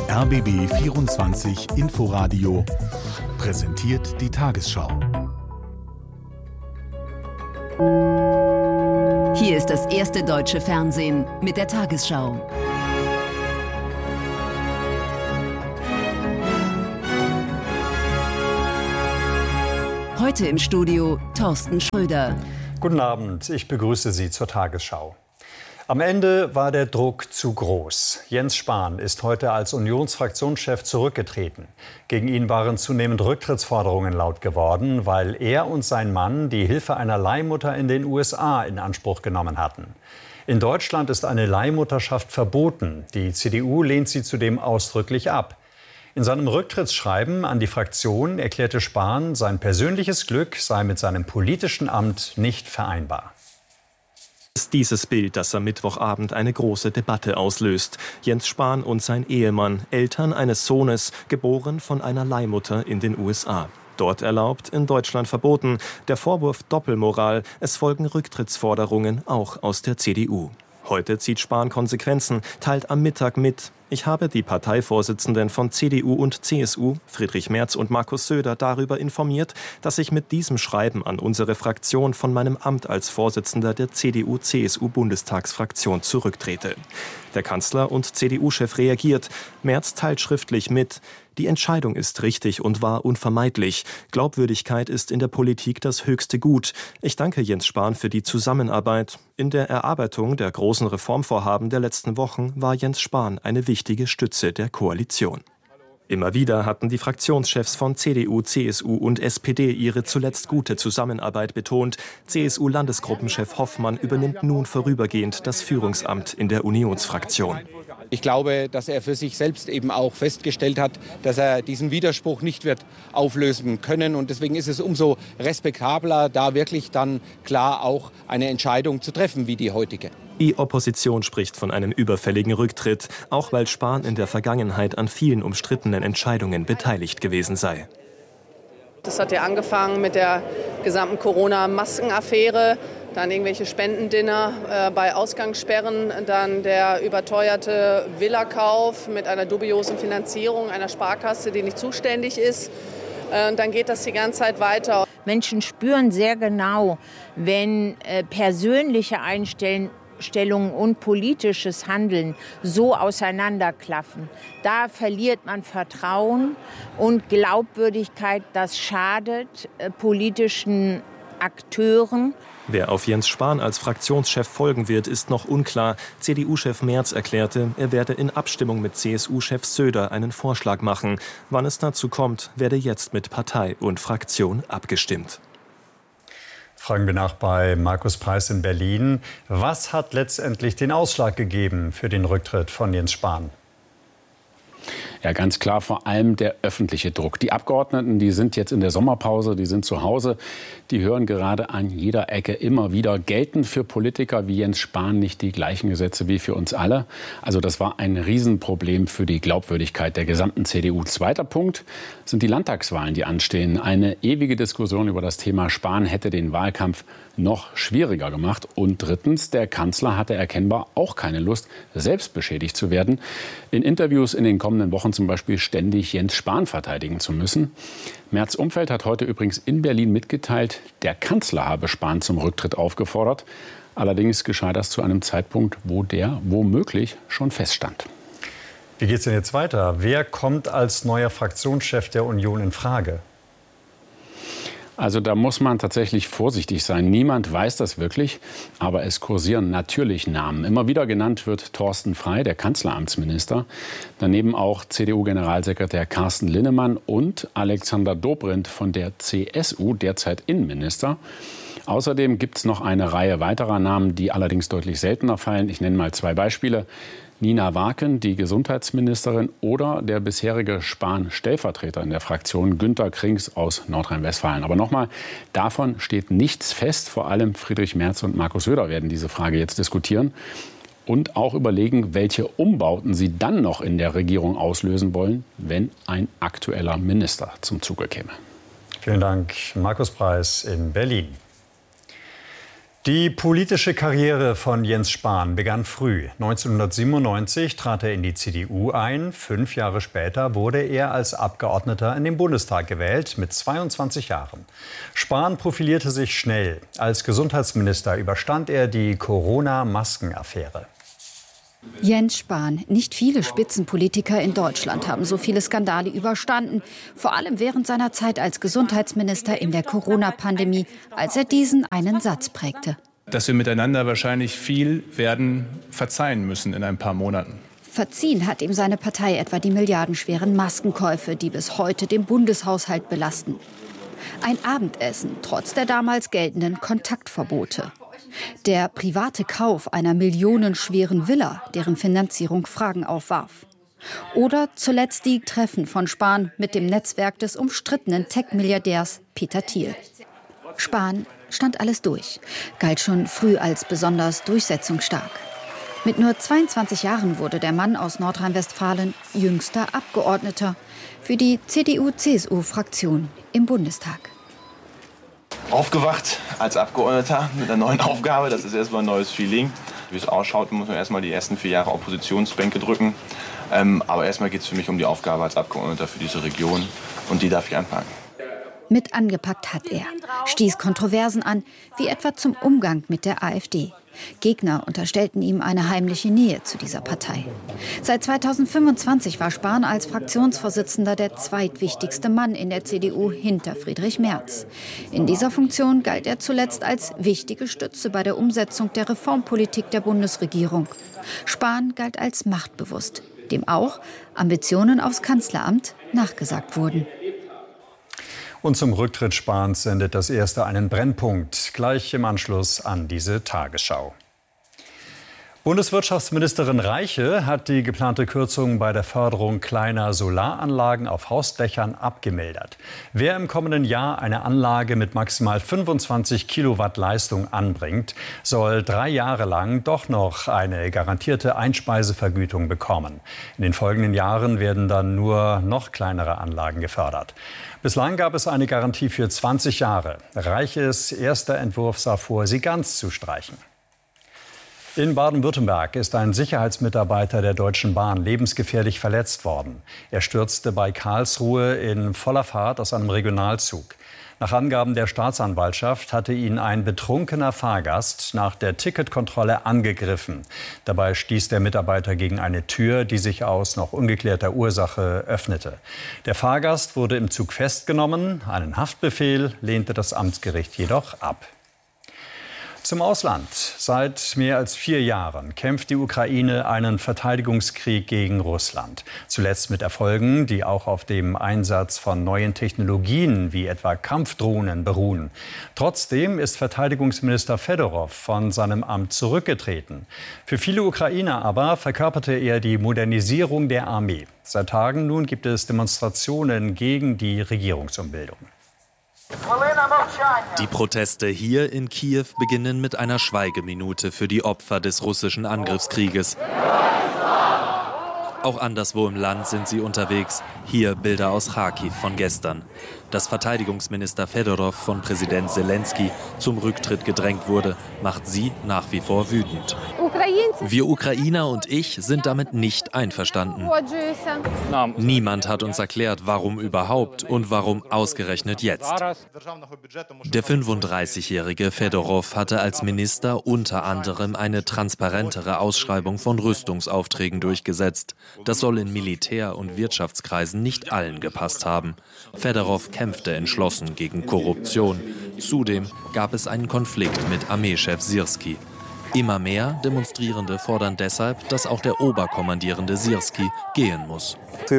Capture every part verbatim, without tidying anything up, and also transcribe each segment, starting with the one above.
R B B vierundzwanzig Inforadio präsentiert die Tagesschau. Hier ist das erste deutsche Fernsehen mit der Tagesschau. Heute im Studio Thorsten Schröder. Guten Abend, ich begrüße Sie zur Tagesschau. Am Ende war der Druck zu groß. Jens Spahn ist heute als Unionsfraktionschef zurückgetreten. Gegen ihn waren zunehmend Rücktrittsforderungen laut geworden, weil er und sein Mann die Hilfe einer Leihmutter in den U S A in Anspruch genommen hatten. In Deutschland ist eine Leihmutterschaft verboten. Die C D U lehnt sie zudem ausdrücklich ab. In seinem Rücktrittsschreiben an die Fraktion erklärte Spahn, sein persönliches Glück sei mit seinem politischen Amt nicht vereinbar. Ist dieses Bild, das am Mittwochabend eine große Debatte auslöst. Jens Spahn und sein Ehemann, Eltern eines Sohnes, geboren von einer Leihmutter in den U S A. Dort erlaubt, in Deutschland verboten. Der Vorwurf Doppelmoral, es folgen Rücktrittsforderungen, auch aus der C D U. Heute zieht Spahn Konsequenzen, teilt am Mittag mit: Ich habe die Parteivorsitzenden von C D U und C S U, Friedrich Merz und Markus Söder, darüber informiert, dass ich mit diesem Schreiben an unsere Fraktion von meinem Amt als Vorsitzender der C D U C S U-Bundestagsfraktion zurücktrete. Der Kanzler und C D U-Chef reagiert. Merz teilt schriftlich mit: Die Entscheidung ist richtig und war unvermeidlich. Glaubwürdigkeit ist in der Politik das höchste Gut. Ich danke Jens Spahn für die Zusammenarbeit. In der Erarbeitung der großen Reformvorhaben der letzten Wochen war Jens Spahn eine wichtige Stütze der Koalition. Immer wieder hatten die Fraktionschefs von C D U, C S U und S P D ihre zuletzt gute Zusammenarbeit betont. C S U-Landesgruppenchef Hoffmann übernimmt nun vorübergehend das Führungsamt in der Unionsfraktion. Ich glaube, dass er für sich selbst eben auch festgestellt hat, dass er diesen Widerspruch nicht wird auflösen können. Und deswegen ist es umso respektabler, da wirklich dann klar auch eine Entscheidung zu treffen wie die heutige. Die Opposition spricht von einem überfälligen Rücktritt, auch weil Spahn in der Vergangenheit an vielen umstrittenen Entscheidungen beteiligt gewesen sei. Das hat ja angefangen mit der gesamten Corona-Maskenaffäre, dann irgendwelche Spendendinner äh, bei Ausgangssperren, dann der überteuerte Villakauf mit einer dubiosen Finanzierung einer Sparkasse, die nicht zuständig ist. Äh, dann geht das die ganze Zeit weiter. Menschen spüren sehr genau, wenn äh, persönliche Einstellungen Stellung und politisches Handeln so auseinanderklaffen. Da verliert man Vertrauen und Glaubwürdigkeit. Das schadet äh, politischen Akteuren. Wer auf Jens Spahn als Fraktionschef folgen wird, ist noch unklar. C D U-Chef Merz erklärte, er werde in Abstimmung mit C S U-Chef Söder einen Vorschlag machen. Wann es dazu kommt, werde jetzt mit Partei und Fraktion abgestimmt. Fragen wir nach bei Markus Preiß in Berlin. Was hat letztendlich den Ausschlag gegeben für den Rücktritt von Jens Spahn? Ja, ganz klar, vor allem der öffentliche Druck. Die Abgeordneten, die sind jetzt in der Sommerpause, die sind zu Hause. Die hören gerade an jeder Ecke immer wieder, gelten für Politiker wie Jens Spahn nicht die gleichen Gesetze wie für uns alle? Also das war ein Riesenproblem für die Glaubwürdigkeit der gesamten C D U. Zweiter Punkt sind die Landtagswahlen, die anstehen. Eine ewige Diskussion über das Thema Spahn hätte den Wahlkampf noch schwieriger gemacht. Und drittens, der Kanzler hatte erkennbar auch keine Lust, selbst beschädigt zu werden. In Interviews in den kommenden Wochen zum Beispiel ständig Jens Spahn verteidigen zu müssen. Merz Umfeld hat heute übrigens in Berlin mitgeteilt, der Kanzler habe Spahn zum Rücktritt aufgefordert. Allerdings geschah das zu einem Zeitpunkt, wo der womöglich schon feststand. Wie geht es denn jetzt weiter? Wer kommt als neuer Fraktionschef der Union in Frage? Also da muss man tatsächlich vorsichtig sein. Niemand weiß das wirklich, aber es kursieren natürlich Namen. Immer wieder genannt wird Thorsten Frey, der Kanzleramtsminister. Daneben auch C D U-Generalsekretär Carsten Linnemann und Alexander Dobrindt von der C S U, derzeit Innenminister. Außerdem gibt es noch eine Reihe weiterer Namen, die allerdings deutlich seltener fallen. Ich nenne mal zwei Beispiele. Nina Waken, die Gesundheitsministerin, oder der bisherige Spahn-Stellvertreter in der Fraktion, Günter Krings aus Nordrhein-Westfalen. Aber nochmal, davon steht nichts fest. Vor allem Friedrich Merz und Markus Söder werden diese Frage jetzt diskutieren und auch überlegen, welche Umbauten sie dann noch in der Regierung auslösen wollen, wenn ein aktueller Minister zum Zuge käme. Vielen Dank, Markus Preiß in Berlin. Die politische Karriere von Jens Spahn begann früh. neunzehnhundertsiebenundneunzig trat er in die C D U ein. Fünf Jahre später wurde er als Abgeordneter in den Bundestag gewählt, mit zweiundzwanzig Jahren. Spahn profilierte sich schnell. Als Gesundheitsminister überstand er die Corona-Maskenaffäre. Jens Spahn. Nicht viele Spitzenpolitiker in Deutschland haben so viele Skandale überstanden. Vor allem während seiner Zeit als Gesundheitsminister in der Corona-Pandemie, als er diesen einen Satz prägte. Dass wir miteinander wahrscheinlich viel werden verzeihen müssen in ein paar Monaten. Verziehen hat ihm seine Partei etwa die milliardenschweren Maskenkäufe, die bis heute den Bundeshaushalt belasten. Ein Abendessen trotz der damals geltenden Kontaktverbote. Der private Kauf einer millionenschweren Villa, deren Finanzierung Fragen aufwarf. Oder zuletzt die Treffen von Spahn mit dem Netzwerk des umstrittenen Tech-Milliardärs Peter Thiel. Spahn stand alles durch, galt schon früh als besonders durchsetzungsstark. Mit nur zweiundzwanzig Jahren wurde der Mann aus Nordrhein-Westfalen jüngster Abgeordneter für die C D U C S U-Fraktion im Bundestag. Aufgewacht als Abgeordneter mit einer neuen Aufgabe. Das ist erstmal ein neues Feeling. Wie es ausschaut, muss man erstmal die ersten vier Jahre Oppositionsbänke drücken. Ähm, aber erstmal geht es für mich um die Aufgabe als Abgeordneter für diese Region. Und die darf ich anpacken. Mit angepackt hat er, stieß Kontroversen an, wie etwa zum Umgang mit der AfD. Gegner unterstellten ihm eine heimliche Nähe zu dieser Partei. Seit zweitausendfünfundzwanzig war Spahn als Fraktionsvorsitzender der zweitwichtigste Mann in der C D U hinter Friedrich Merz. In dieser Funktion galt er zuletzt als wichtige Stütze bei der Umsetzung der Reformpolitik der Bundesregierung. Spahn galt als machtbewusst, dem auch Ambitionen aufs Kanzleramt nachgesagt wurden. Und zum Rücktritt Spahns sendet das Erste einen Brennpunkt, gleich im Anschluss an diese Tagesschau. Bundeswirtschaftsministerin Reiche hat die geplante Kürzung bei der Förderung kleiner Solaranlagen auf Hausdächern abgemildert. Wer im kommenden Jahr eine Anlage mit maximal fünfundzwanzig Kilowatt Leistung anbringt, soll drei Jahre lang doch noch eine garantierte Einspeisevergütung bekommen. In den folgenden Jahren werden dann nur noch kleinere Anlagen gefördert. Bislang gab es eine Garantie für zwanzig Jahre. Reiches erster Entwurf sah vor, sie ganz zu streichen. In Baden-Württemberg ist ein Sicherheitsmitarbeiter der Deutschen Bahn lebensgefährlich verletzt worden. Er stürzte bei Karlsruhe in voller Fahrt aus einem Regionalzug. Nach Angaben der Staatsanwaltschaft hatte ihn ein betrunkener Fahrgast nach der Ticketkontrolle angegriffen. Dabei stieß der Mitarbeiter gegen eine Tür, die sich aus noch ungeklärter Ursache öffnete. Der Fahrgast wurde im Zug festgenommen. Einen Haftbefehl lehnte das Amtsgericht jedoch ab. Zum Ausland. Seit mehr als vier Jahren kämpft die Ukraine einen Verteidigungskrieg gegen Russland. Zuletzt mit Erfolgen, die auch auf dem Einsatz von neuen Technologien wie etwa Kampfdrohnen beruhen. Trotzdem ist Verteidigungsminister Fedorow von seinem Amt zurückgetreten. Für viele Ukrainer aber verkörperte er die Modernisierung der Armee. Seit Tagen nun gibt es Demonstrationen gegen die Regierungsumbildung. Die Proteste hier in Kiew beginnen mit einer Schweigeminute für die Opfer des russischen Angriffskrieges. Auch anderswo im Land sind sie unterwegs. Hier Bilder aus Charkiw von gestern. Dass Verteidigungsminister Fedorow von Präsident Zelensky zum Rücktritt gedrängt wurde, macht sie nach wie vor wütend. Wir Ukrainer und ich sind damit nicht einverstanden. Niemand hat uns erklärt, warum überhaupt und warum ausgerechnet jetzt. Der fünfunddreißigjährige Fedorow hatte als Minister unter anderem eine transparentere Ausschreibung von Rüstungsaufträgen durchgesetzt. Das soll in Militär- und Wirtschaftskreisen nicht allen gepasst haben. Fedorow kämpfte entschlossen gegen Korruption. Zudem gab es einen Konflikt mit Armeechef Syrski. Immer mehr Demonstrierende fordern deshalb, dass auch der Oberkommandierende Syrski gehen muss.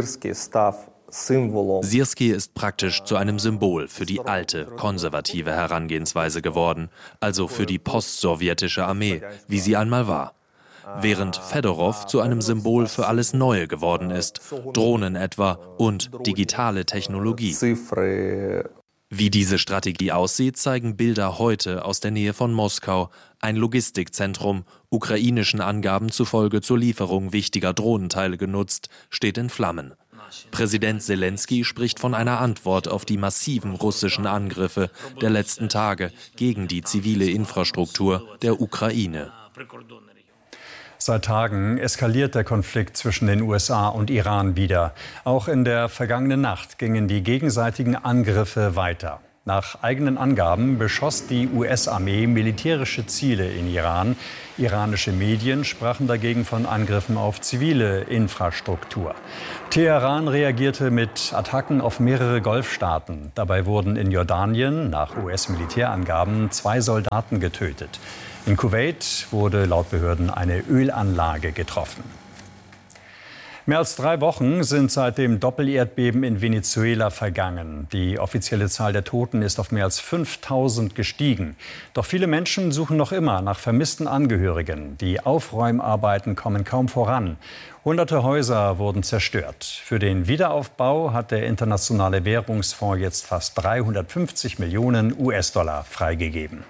Syrski ist praktisch zu einem Symbol für die alte, konservative Herangehensweise geworden, also für die postsowjetische Armee, wie sie einmal war. Während Fedorow zu einem Symbol für alles Neue geworden ist, Drohnen etwa und digitale Technologie. Wie diese Strategie aussieht, zeigen Bilder heute aus der Nähe von Moskau. Ein Logistikzentrum, ukrainischen Angaben zufolge zur Lieferung wichtiger Drohnenteile genutzt, steht in Flammen. Präsident Selensky spricht von einer Antwort auf die massiven russischen Angriffe der letzten Tage gegen die zivile Infrastruktur der Ukraine. Seit Tagen eskaliert der Konflikt zwischen den U S A und Iran wieder. Auch in der vergangenen Nacht gingen die gegenseitigen Angriffe weiter. Nach eigenen Angaben beschoss die U S-Armee militärische Ziele in Iran. Iranische Medien sprachen dagegen von Angriffen auf zivile Infrastruktur. Teheran reagierte mit Attacken auf mehrere Golfstaaten. Dabei wurden in Jordanien nach U S-Militärangaben zwei Soldaten getötet. In Kuwait wurde laut Behörden eine Ölanlage getroffen. Mehr als drei Wochen sind seit dem Doppelerdbeben in Venezuela vergangen. Die offizielle Zahl der Toten ist auf mehr als fünftausend gestiegen. Doch viele Menschen suchen noch immer nach vermissten Angehörigen. Die Aufräumarbeiten kommen kaum voran. Hunderte Häuser wurden zerstört. Für den Wiederaufbau hat der Internationale Währungsfonds jetzt fast dreihundertfünfzig Millionen U S-Dollar freigegeben.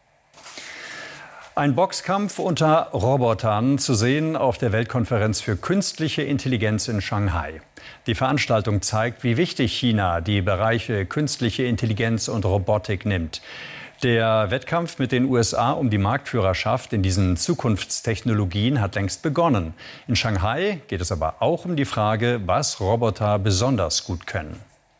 Ein Boxkampf unter Robotern zu sehen auf der Weltkonferenz für künstliche Intelligenz in Shanghai. Die Veranstaltung zeigt, wie wichtig China die Bereiche künstliche Intelligenz und Robotik nimmt. Der Wettkampf mit den U S A um die Marktführerschaft in diesen Zukunftstechnologien hat längst begonnen. In Shanghai geht es aber auch um die Frage, was Roboter besonders gut können.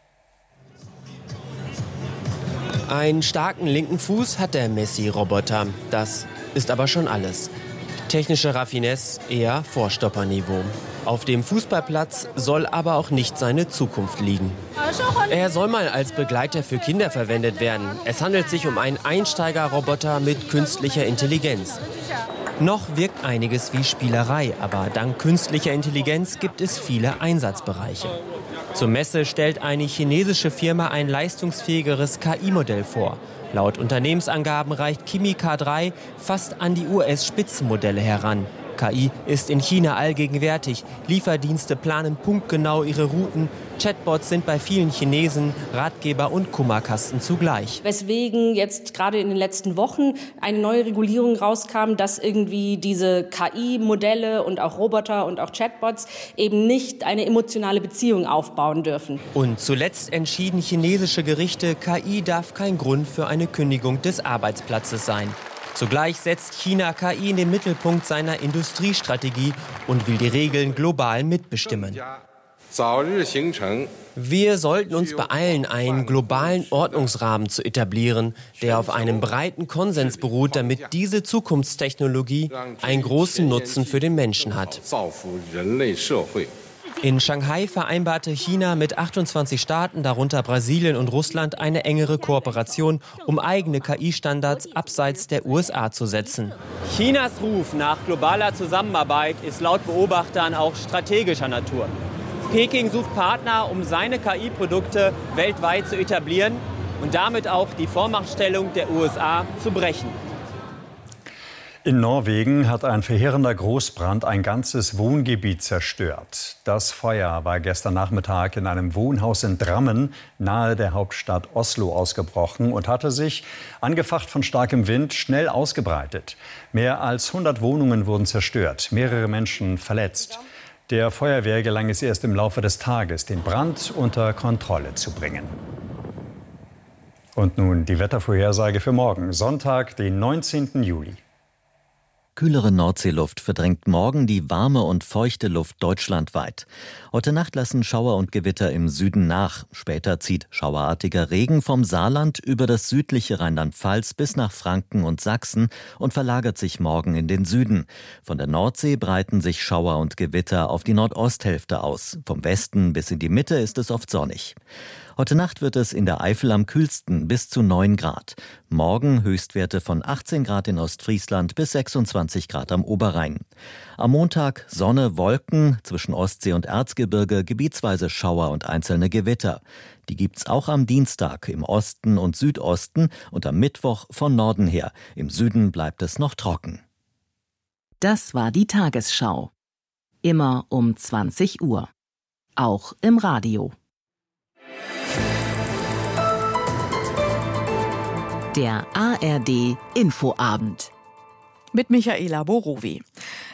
Einen starken linken Fuß hat der Messi-Roboter. Das ist aber schon alles. Technische Raffinesse eher Vorstopperniveau. Auf dem Fußballplatz soll aber auch nicht seine Zukunft liegen. Er soll mal als Begleiter für Kinder verwendet werden. Es handelt sich um einen Einsteigerroboter mit künstlicher Intelligenz. Noch wirkt einiges wie Spielerei, aber dank künstlicher Intelligenz gibt es viele Einsatzbereiche. Zur Messe stellt eine chinesische Firma ein leistungsfähigeres K I-Modell vor. Laut Unternehmensangaben reicht Kimi K drei fast an die U S-Spitzenmodelle heran. K I ist in China allgegenwärtig. Lieferdienste planen punktgenau ihre Routen. Chatbots sind bei vielen Chinesen Ratgeber und Kummerkasten zugleich. Weswegen jetzt gerade in den letzten Wochen eine neue Regulierung rauskam, dass irgendwie diese K I-Modelle und auch Roboter und auch Chatbots eben nicht eine emotionale Beziehung aufbauen dürfen. Und zuletzt entschieden chinesische Gerichte, K I darf kein Grund für eine Kündigung des Arbeitsplatzes sein. Zugleich setzt China K I in den Mittelpunkt seiner Industriestrategie und will die Regeln global mitbestimmen. Wir sollten uns beeilen, einen globalen Ordnungsrahmen zu etablieren, der auf einem breiten Konsens beruht, damit diese Zukunftstechnologie einen großen Nutzen für den Menschen hat. In Shanghai vereinbarte China mit achtundzwanzig Staaten, darunter Brasilien und Russland, eine engere Kooperation, um eigene K I-Standards abseits der U S A zu setzen. Chinas Ruf nach globaler Zusammenarbeit ist laut Beobachtern auch strategischer Natur. Peking sucht Partner, um seine K I-Produkte weltweit zu etablieren und damit auch die Vormachtstellung der U S A zu brechen. In Norwegen hat ein verheerender Großbrand ein ganzes Wohngebiet zerstört. Das Feuer war gestern Nachmittag in einem Wohnhaus in Drammen nahe der Hauptstadt Oslo ausgebrochen und hatte sich, angefacht von starkem Wind, schnell ausgebreitet. Mehr als hundert Wohnungen wurden zerstört, mehrere Menschen verletzt. Der Feuerwehr gelang es erst im Laufe des Tages, den Brand unter Kontrolle zu bringen. Und nun die Wettervorhersage für morgen, Sonntag, den neunzehnten Juli. Kühlere Nordseeluft verdrängt morgen die warme und feuchte Luft deutschlandweit. Heute Nacht lassen Schauer und Gewitter im Süden nach. Später zieht schauerartiger Regen vom Saarland über das südliche Rheinland-Pfalz bis nach Franken und Sachsen und verlagert sich morgen in den Süden. Von der Nordsee breiten sich Schauer und Gewitter auf die Nordosthälfte aus. Vom Westen bis in die Mitte ist es oft sonnig. Heute Nacht wird es in der Eifel am kühlsten bis zu neun Grad. Morgen Höchstwerte von achtzehn Grad in Ostfriesland bis sechsundzwanzig Grad am Oberrhein. Am Montag Sonne, Wolken, zwischen Ostsee und Erzgebirge gebietsweise Schauer und einzelne Gewitter. Die gibt's auch am Dienstag im Osten und Südosten und am Mittwoch von Norden her. Im Süden bleibt es noch trocken. Das war die Tagesschau. Immer um zwanzig Uhr. Auch im Radio. Der A R D Infoabend. Mit Michaela Borowi.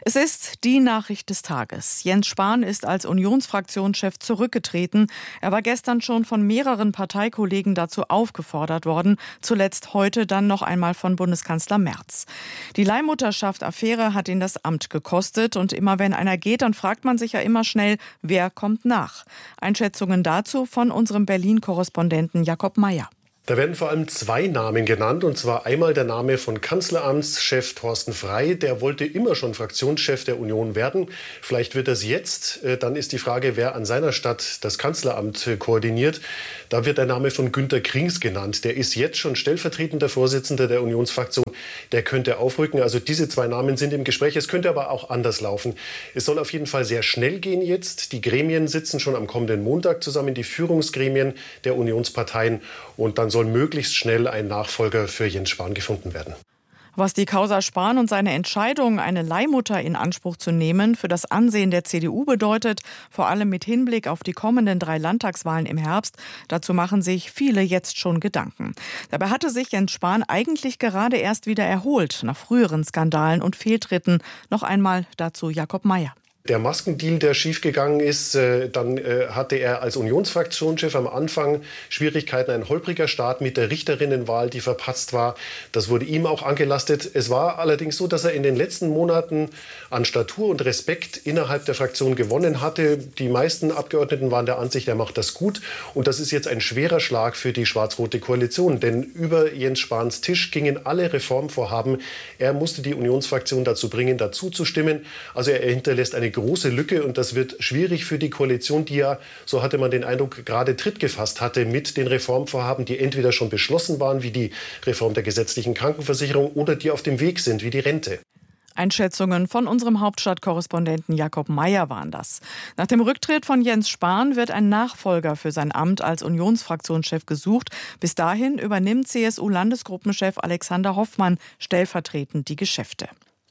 Es ist die Nachricht des Tages. Jens Spahn ist als Unionsfraktionschef zurückgetreten. Er war gestern schon von mehreren Parteikollegen dazu aufgefordert worden, zuletzt heute dann noch einmal von Bundeskanzler Merz. Die Leihmutterschaft-Affäre hat ihn das Amt gekostet und immer wenn einer geht, dann fragt man sich ja immer schnell, wer kommt nach? Einschätzungen dazu von unserem Berlin-Korrespondenten Jakob Mayer. Da werden vor allem zwei Namen genannt, und zwar einmal der Name von Kanzleramtschef Thorsten Frey. Der wollte immer schon Fraktionschef der Union werden. Vielleicht wird das jetzt. Dann ist die Frage, wer an seiner Stadt das Kanzleramt koordiniert. Da wird der Name von Günter Krings genannt. Der ist jetzt schon stellvertretender Vorsitzender der Unionsfraktion. Der könnte aufrücken. Also diese zwei Namen sind im Gespräch. Es könnte aber auch anders laufen. Es soll auf jeden Fall sehr schnell gehen jetzt. Die Gremien sitzen schon am kommenden Montag zusammen, die Führungsgremien der Unionsparteien. Und dann soll möglichst schnell ein Nachfolger für Jens Spahn gefunden werden. Was die Causa Spahn und seine Entscheidung, eine Leihmutter in Anspruch zu nehmen, für das Ansehen der C D U bedeutet, vor allem mit Hinblick auf die kommenden drei Landtagswahlen im Herbst, dazu machen sich viele jetzt schon Gedanken. Dabei hatte sich Jens Spahn eigentlich gerade erst wieder erholt, nach früheren Skandalen und Fehltritten. Noch einmal dazu Jakob Mayer. Der Maskendeal, der schiefgegangen ist, äh, dann äh, hatte er als Unionsfraktionschef am Anfang Schwierigkeiten, ein holpriger Start mit der Richterinnenwahl, die verpatzt war. Das wurde ihm auch angelastet. Es war allerdings so, dass er in den letzten Monaten an Statur und Respekt innerhalb der Fraktion gewonnen hatte. Die meisten Abgeordneten waren der Ansicht, er macht das gut. Und das ist jetzt ein schwerer Schlag für die schwarz-rote Koalition. Denn über Jens Spahns Tisch gingen alle Reformvorhaben. Er musste die Unionsfraktion dazu bringen, dazu zu stimmen. Also er hinterlässt eine große Lücke, und das wird schwierig für die Koalition, die ja, so hatte man den Eindruck, gerade Tritt gefasst hatte mit den Reformvorhaben, die entweder schon beschlossen waren, wie die Reform der gesetzlichen Krankenversicherung, oder die auf dem Weg sind, wie die Rente. Einschätzungen von unserem Hauptstadtkorrespondenten Jakob Mayer waren das. Nach dem Rücktritt von Jens Spahn wird ein Nachfolger für sein Amt als Unionsfraktionschef gesucht. Bis dahin übernimmt C S U-Landesgruppenchef Alexander Hoffmann stellvertretend die Geschäfte.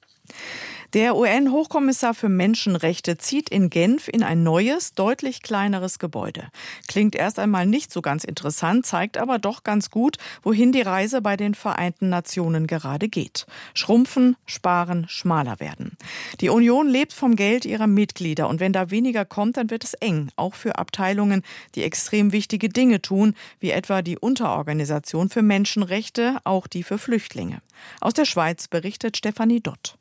Der U N-Hochkommissar für Menschenrechte zieht in Genf in ein neues, deutlich kleineres Gebäude. Klingt erst einmal nicht so ganz interessant, zeigt aber doch ganz gut, wohin die Reise bei den Vereinten Nationen gerade geht. Schrumpfen, sparen, schmaler werden. Die Union lebt vom Geld ihrer Mitglieder, und wenn da weniger kommt, dann wird es eng, auch für Abteilungen, die extrem wichtige Dinge tun, wie etwa die Unterorganisation für Menschenrechte, auch die für Flüchtlinge. Aus der Schweiz berichtet Stefanie Dott.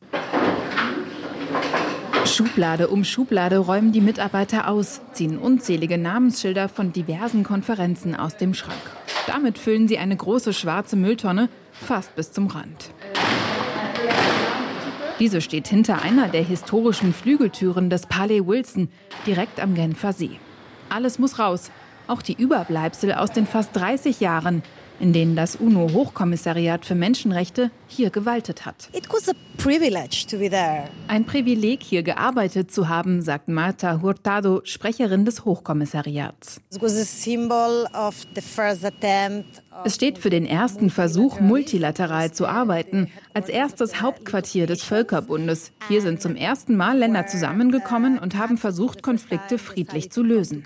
Schublade um Schublade räumen die Mitarbeiter aus, ziehen unzählige Namensschilder von diversen Konferenzen aus dem Schrank. Damit füllen sie eine große schwarze Mülltonne fast bis zum Rand. Diese steht hinter einer der historischen Flügeltüren des Palais Wilson, direkt am Genfer See. Alles muss raus, auch die Überbleibsel aus den fast dreißig Jahren, in denen das UNO-Hochkommissariat für Menschenrechte hier gewaltet hat. It was a privilege to be there. Ein Privileg, hier gearbeitet zu haben, sagt Marta Hurtado, Sprecherin des Hochkommissariats. It was a symbol of the first attempt. Es steht für den ersten Versuch, multilateral zu arbeiten, als erstes Hauptquartier des Völkerbundes. Hier sind zum ersten Mal Länder zusammengekommen und haben versucht, Konflikte friedlich zu lösen.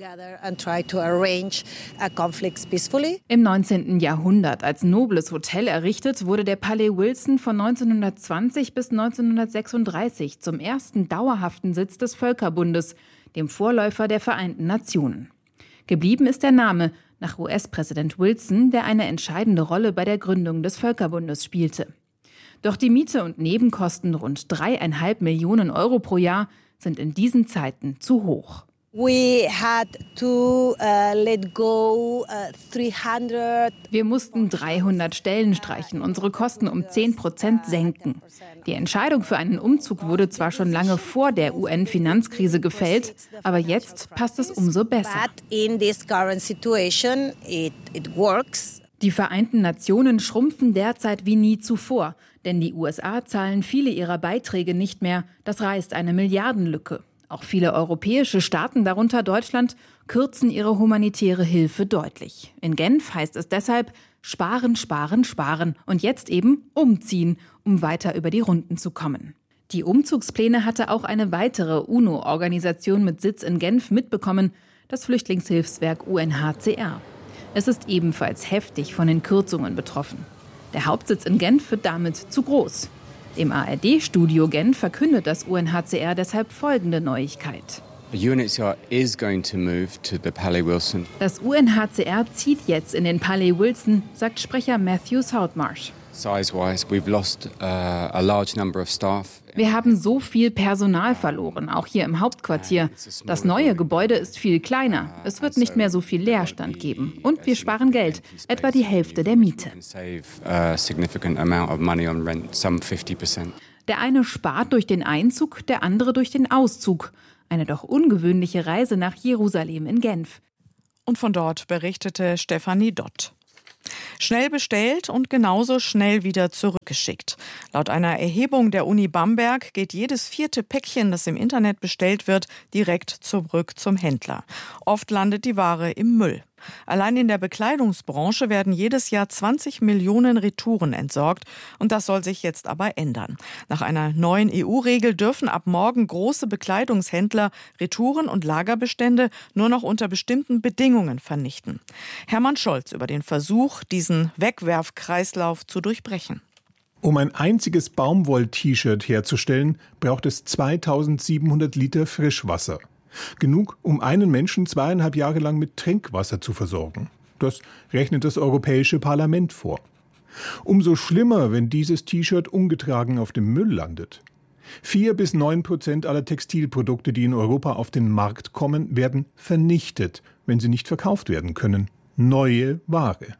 Im neunzehnten Jahrhundert als nobles Hotel errichtet, wurde der Palais Wilson von neunzehnhundertzwanzig bis neunzehnhundertsechsunddreißig zum ersten dauerhaften Sitz des Völkerbundes, dem Vorläufer der Vereinten Nationen. Geblieben ist der Name nach U S-Präsident Wilson, der eine entscheidende Rolle bei der Gründung des Völkerbundes spielte. Doch die Miete und Nebenkosten, rund dreieinhalb Millionen Euro pro Jahr, sind in diesen Zeiten zu hoch. We had to, uh, let go, uh, dreihundert Wir mussten dreihundert Stellen streichen, unsere Kosten um zehn Prozent senken. Die Entscheidung für einen Umzug wurde zwar schon lange vor der U N-Finanzkrise gefällt, aber jetzt passt es umso besser. In this current situation, it, it works. Die Vereinten Nationen schrumpfen derzeit wie nie zuvor, denn die U S A zahlen viele ihrer Beiträge nicht mehr. Das reißt eine Milliardenlücke. Auch viele europäische Staaten, darunter Deutschland, kürzen ihre humanitäre Hilfe deutlich. In Genf heißt es deshalb sparen, sparen, sparen und jetzt eben umziehen, um weiter über die Runden zu kommen. Die Umzugspläne hatte auch eine weitere UNO-Organisation mit Sitz in Genf mitbekommen, das Flüchtlingshilfswerk U N H C R. Es ist ebenfalls heftig von den Kürzungen betroffen. Der Hauptsitz in Genf wird damit zu groß. Im A R D-Studio Genf verkündet das U N H C R deshalb folgende Neuigkeit. The U N H C R is going to move to the Palais Wilson. Das U N H C R zieht jetzt in den Palais Wilson, sagt Sprecher Matthew Saltmarsh. Size-wise, we've lost uh, a large number of staff. Wir haben so viel Personal verloren, auch hier im Hauptquartier. Das neue Gebäude ist viel kleiner. Es wird nicht mehr so viel Leerstand geben. Und wir sparen Geld, etwa die Hälfte der Miete. Der eine spart durch den Einzug, der andere durch den Auszug. Eine doch ungewöhnliche Reise nach Jerusalem in Genf. Und von dort berichtete Stefanie Dott. Schnell bestellt und genauso schnell wieder zurückgeschickt. Laut einer Erhebung der Uni Bamberg geht jedes vierte Päckchen, das im Internet bestellt wird, direkt zurück zum Händler. Oft landet die Ware im Müll. Allein in der Bekleidungsbranche werden jedes Jahr zwanzig Millionen Retouren entsorgt. Und das soll sich jetzt aber ändern. Nach einer neuen E U-Regel dürfen ab morgen große Bekleidungshändler Retouren und Lagerbestände nur noch unter bestimmten Bedingungen vernichten. Hermann Scholz über den Versuch, diesen Wegwerfkreislauf zu durchbrechen. Um ein einziges Baumwoll-T-Shirt herzustellen, braucht es zweitausendsiebenhundert Liter Frischwasser. Genug, um einen Menschen zweieinhalb Jahre lang mit Trinkwasser zu versorgen. Das rechnet das Europäische Parlament vor. Umso schlimmer, wenn dieses T-Shirt ungetragen auf dem Müll landet. Vier bis neun Prozent aller Textilprodukte, die in Europa auf den Markt kommen, werden vernichtet, wenn sie nicht verkauft werden können. Neue Ware.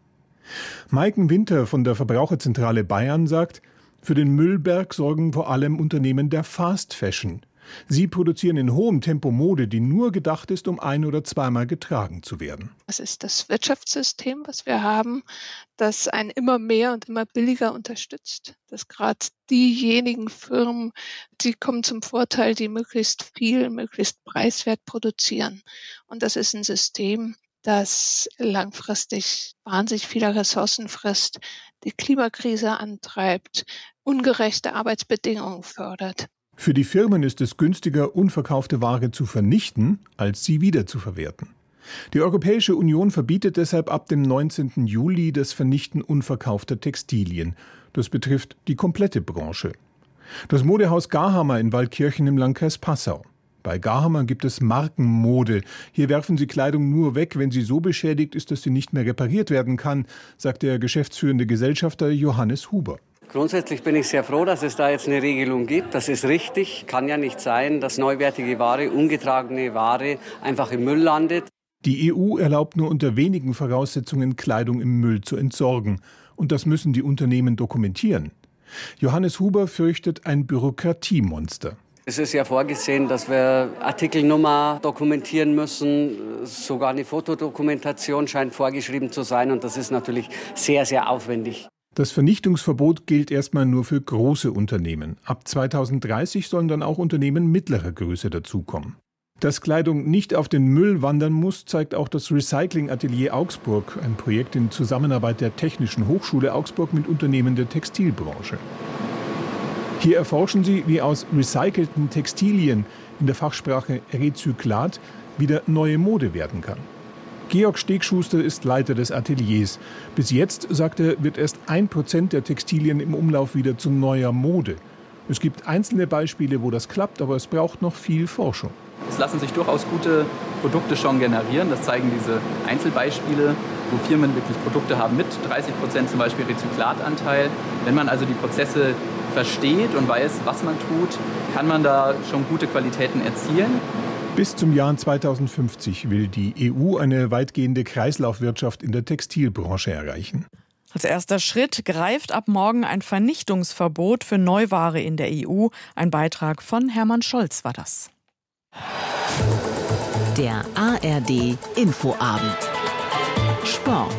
Maiken Winter von der Verbraucherzentrale Bayern sagt, für den Müllberg sorgen vor allem Unternehmen der Fast Fashion. Sie produzieren in hohem Tempo Mode, die nur gedacht ist, um ein- oder zweimal getragen zu werden. Das ist das Wirtschaftssystem, was wir haben, das einen immer mehr und immer billiger unterstützt. Dass gerade diejenigen Firmen, die kommen zum Vorteil, die möglichst viel, möglichst preiswert produzieren. Und das ist ein System, das langfristig wahnsinnig viele Ressourcen frisst, die Klimakrise antreibt, ungerechte Arbeitsbedingungen fördert. Für die Firmen ist es günstiger, unverkaufte Ware zu vernichten, als sie wiederzuverwerten. Die Europäische Union verbietet deshalb ab dem neunzehnten Juli das Vernichten unverkaufter Textilien. Das betrifft die komplette Branche. Das Modehaus Garhammer in Waldkirchen im Landkreis Passau. Bei Garhammer gibt es Markenmode. Hier werfen sie Kleidung nur weg, wenn sie so beschädigt ist, dass sie nicht mehr repariert werden kann, sagt der geschäftsführende Gesellschafter Johannes Huber. Grundsätzlich bin ich sehr froh, dass es da jetzt eine Regelung gibt. Das ist richtig. Kann ja nicht sein, dass neuwertige Ware, ungetragene Ware einfach im Müll landet. Die E U erlaubt nur unter wenigen Voraussetzungen, Kleidung im Müll zu entsorgen. Und das müssen die Unternehmen dokumentieren. Johannes Huber fürchtet ein Bürokratiemonster. Es ist ja vorgesehen, dass wir Artikelnummer dokumentieren müssen. Sogar eine Fotodokumentation scheint vorgeschrieben zu sein. Und das ist natürlich sehr, sehr aufwendig. Das Vernichtungsverbot gilt erstmal nur für große Unternehmen. Ab zweitausenddreißig sollen dann auch Unternehmen mittlerer Größe dazukommen. Dass Kleidung nicht auf den Müll wandern muss, zeigt auch das Recycling-Atelier Augsburg, ein Projekt in Zusammenarbeit der Technischen Hochschule Augsburg mit Unternehmen der Textilbranche. Hier erforschen sie, wie aus recycelten Textilien, in der Fachsprache Rezyklat, wieder neue Mode werden kann. Georg Stegschuster ist Leiter des Ateliers. Bis jetzt, sagt er, wird erst ein Prozent der Textilien im Umlauf wieder zu neuer Mode. Es gibt einzelne Beispiele, wo das klappt, aber es braucht noch viel Forschung. Es lassen sich durchaus gute Produkte schon generieren. Das zeigen diese Einzelbeispiele, wo Firmen wirklich Produkte haben mit dreißig Prozent zum Beispiel Rezyklatanteil. Wenn man also die Prozesse versteht und weiß, was man tut, kann man da schon gute Qualitäten erzielen. Bis zum Jahr zweitausendfünfzig will die E U eine weitgehende Kreislaufwirtschaft in der Textilbranche erreichen. Als erster Schritt greift ab morgen ein Vernichtungsverbot für Neuware in der E U. Ein Beitrag von Hermann Scholz war das. Der A R D Infoabend. Sport.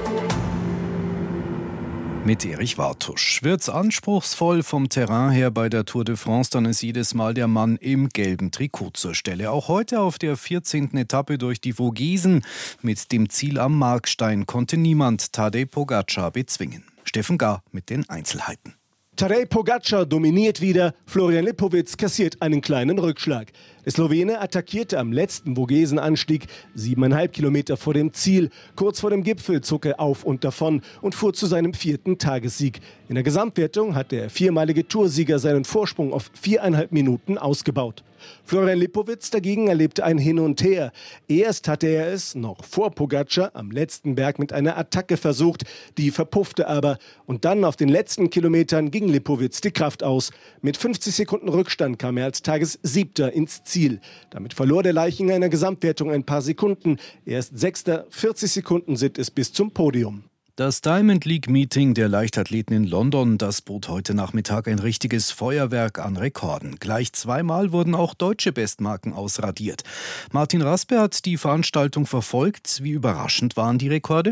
Mit Erich Wartusch. Wird's anspruchsvoll vom Terrain her bei der Tour de France, dann ist jedes Mal der Mann im gelben Trikot zur Stelle. Auch heute auf der vierzehnten Etappe durch die Vogesen mit dem Ziel am Markstein konnte niemand Tadej Pogačar bezwingen. Steffen Gahr mit den Einzelheiten. Tadej Pogačar dominiert wieder, Florian Lipowitz kassiert einen kleinen Rückschlag. Der Slowene attackierte am letzten Vogesenanstieg, siebeneinhalb Kilometer vor dem Ziel. Kurz vor dem Gipfel zog er auf und davon und fuhr zu seinem vierten Tagessieg. In der Gesamtwertung hat der viermalige Toursieger seinen Vorsprung auf viereinhalb Minuten ausgebaut. Florian Lipowitz dagegen erlebte ein Hin und Her. Erst hatte er es, noch vor Pogacar, am letzten Berg mit einer Attacke versucht. Die verpuffte aber. Und dann auf den letzten Kilometern ging Lipowitz die Kraft aus. Mit fünfzig Sekunden Rückstand kam er als Tagessiebter ins Ziel. Damit verlor der Leichinger in der Gesamtwertung ein paar Sekunden. Erst Sechster, vierzig Sekunden sind es bis zum Podium. Das Diamond League Meeting der Leichtathleten in London, das bot heute Nachmittag ein richtiges Feuerwerk an Rekorden. Gleich zweimal wurden auch deutsche Bestmarken ausradiert. Martin Raspe hat die Veranstaltung verfolgt. Wie überraschend waren die Rekorde?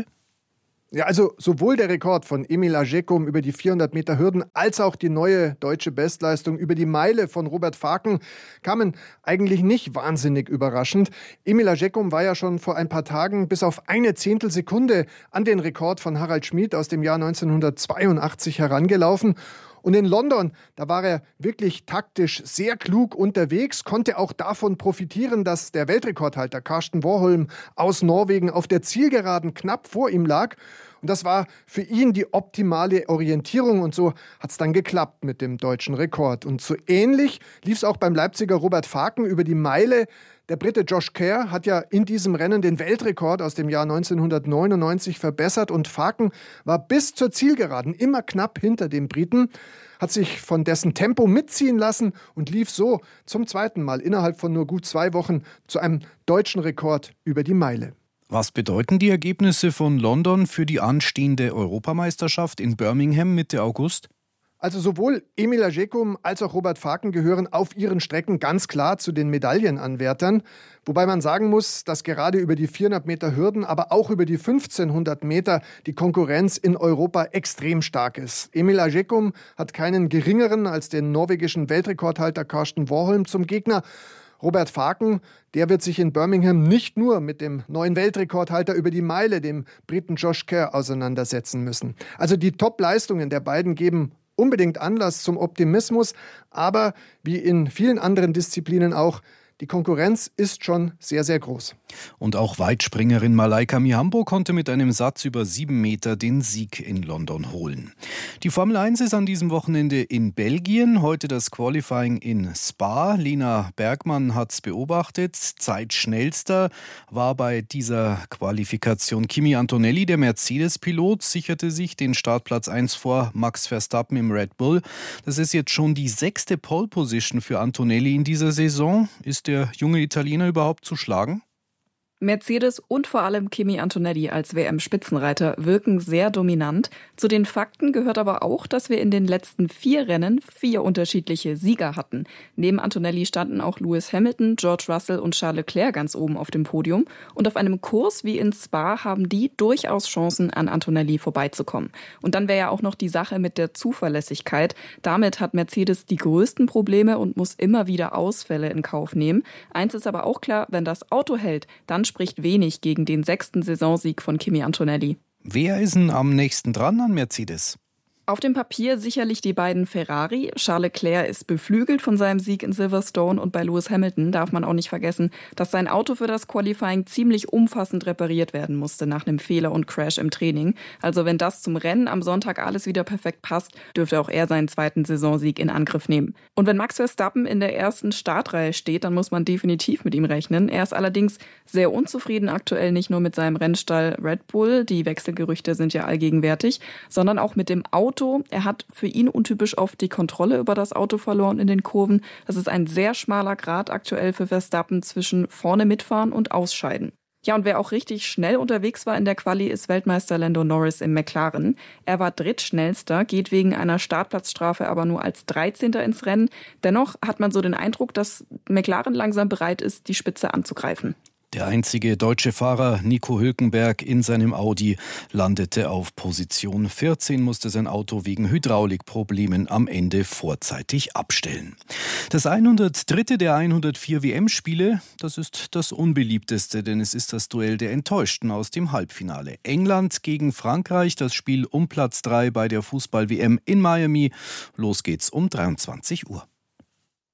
Ja, also sowohl der Rekord von Emil Agekum über die vierhundert Meter Hürden als auch die neue deutsche Bestleistung über die Meile von Robert Faken kamen eigentlich nicht wahnsinnig überraschend. Emil Agekum war ja schon vor ein paar Tagen bis auf eine Zehntelsekunde an den Rekord von Harald Schmid aus dem Jahr neunzehnhundertzweiundachtzig herangelaufen. Und in London, da war er wirklich taktisch sehr klug unterwegs, konnte auch davon profitieren, dass der Weltrekordhalter Karsten Warholm aus Norwegen auf der Zielgeraden knapp vor ihm lag. Und das war für ihn die optimale Orientierung und so hat es dann geklappt mit dem deutschen Rekord. Und so ähnlich lief es auch beim Leipziger Robert Faken über die Meile. Der Brite Josh Kerr hat ja in diesem Rennen den Weltrekord aus dem Jahr neunzehnhundertneunundneunzig verbessert und Faken war bis zur Zielgeraden immer knapp hinter dem Briten, hat sich von dessen Tempo mitziehen lassen und lief so zum zweiten Mal innerhalb von nur gut zwei Wochen zu einem deutschen Rekord über die Meile. Was bedeuten die Ergebnisse von London für die anstehende Europameisterschaft in Birmingham Mitte August? Also sowohl Emil Agekum als auch Robert Faken gehören auf ihren Strecken ganz klar zu den Medaillenanwärtern. Wobei man sagen muss, dass gerade über die vierhundert Meter Hürden, aber auch über die fünfzehnhundert Meter die Konkurrenz in Europa extrem stark ist. Emil Agekum hat keinen geringeren als den norwegischen Weltrekordhalter Karsten Warholm zum Gegner. Robert Faken, der wird sich in Birmingham nicht nur mit dem neuen Weltrekordhalter über die Meile, dem Briten Josh Kerr, auseinandersetzen müssen. Also die Top-Leistungen der beiden geben unbedingt Anlass zum Optimismus, aber wie in vielen anderen Disziplinen auch, die Konkurrenz ist schon sehr, sehr groß. Und auch Weitspringerin Malaika Mihambo konnte mit einem Satz über sieben Meter den Sieg in London holen. Die Formel eins ist an diesem Wochenende in Belgien. Heute das Qualifying in Spa. Lena Bergmann hat es beobachtet. Zeitschnellster war bei dieser Qualifikation Kimi Antonelli. Der Mercedes-Pilot sicherte sich den Startplatz eins vor Max Verstappen im Red Bull. Das ist jetzt schon die sechste Pole-Position für Antonelli in dieser Saison. Ist der junge Italiener überhaupt zu schlagen? Mercedes und vor allem Kimi Antonelli als W M-Spitzenreiter wirken sehr dominant. Zu den Fakten gehört aber auch, dass wir in den letzten vier Rennen vier unterschiedliche Sieger hatten. Neben Antonelli standen auch Lewis Hamilton, George Russell und Charles Leclerc ganz oben auf dem Podium. Und auf einem Kurs wie in Spa haben die durchaus Chancen, an Antonelli vorbeizukommen. Und dann wäre ja auch noch die Sache mit der Zuverlässigkeit. Damit hat Mercedes die größten Probleme und muss immer wieder Ausfälle in Kauf nehmen. Eins ist aber auch klar, wenn das Auto hält, dann spricht wenig gegen den sechsten Saisonsieg von Kimi Antonelli. Wer ist denn am nächsten dran an Mercedes? Auf dem Papier sicherlich die beiden Ferrari. Charles Leclerc ist beflügelt von seinem Sieg in Silverstone und bei Lewis Hamilton darf man auch nicht vergessen, dass sein Auto für das Qualifying ziemlich umfassend repariert werden musste nach einem Fehler und Crash im Training. Also wenn das zum Rennen am Sonntag alles wieder perfekt passt, dürfte auch er seinen zweiten Saisonsieg in Angriff nehmen. Und wenn Max Verstappen in der ersten Startreihe steht, dann muss man definitiv mit ihm rechnen. Er ist allerdings sehr unzufrieden aktuell nicht nur mit seinem Rennstall Red Bull, die Wechselgerüchte sind ja allgegenwärtig, sondern auch mit dem Auto. Er hat für ihn untypisch oft die Kontrolle über das Auto verloren in den Kurven. Das ist ein sehr schmaler Grat aktuell für Verstappen zwischen vorne mitfahren und ausscheiden. Ja, und wer auch richtig schnell unterwegs war in der Quali, ist Weltmeister Lando Norris im McLaren. Er war drittschnellster, geht wegen einer Startplatzstrafe aber nur als dreizehnter ins Rennen. Dennoch hat man so den Eindruck, dass McLaren langsam bereit ist, die Spitze anzugreifen. Der einzige deutsche Fahrer Nico Hülkenberg in seinem Audi landete auf Position vierzehn, musste sein Auto wegen Hydraulikproblemen am Ende vorzeitig abstellen. Das hundertdritte der hundertvier W M-Spiele, das ist das unbeliebteste, denn es ist das Duell der Enttäuschten aus dem Halbfinale. England gegen Frankreich, das Spiel um Platz drei bei der Fußball-W M in Miami. Los geht's um dreiundzwanzig Uhr.